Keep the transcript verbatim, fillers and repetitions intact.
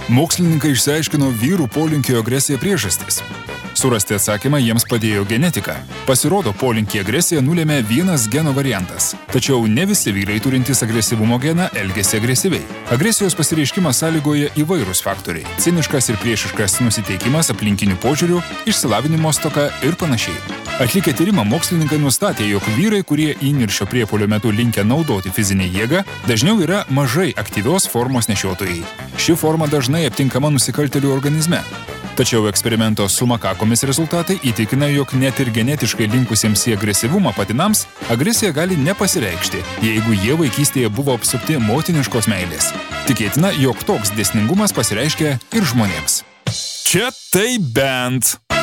Mokslininkai išsiaiškino vyrų polinkio agresiją priežastis. Surasti atsakymą jiems padėjo genetika. Pasirodo, polinkį agresiją nulėmė vienas geno variantas. Tačiau ne visi vyrai turintys agresyvumo geną elgiasi agresyviai. Agresijos pasireiškimą sąlygoja įvairūs faktoriai – ciniškas ir priešiškas nusiteikimas aplinkinių požiūrių, išsilavinimo stoka ir panašiai. Atlikę tyrimą, mokslininkai nustatė, jog vyrai, kurie įniršio priepuolio metu linkę naudoti fizinę jėgą, dažniau yra mažai aktyvios formos nešiotojai. Ši forma dažnai aptinkama nusikaltėlių organizme. Tačiau eksperimento su makakomis rezultatai įtikina, jog net ir genetiškai linkusiems į agresyvumą patinams agresija gali nepasireikšti, jeigu jie vaikystėje buvo apsupti motiniškos meilės. Tikėtina, jog toks dėsningumas pasireiškia ir žmonėms. Čia tai bent.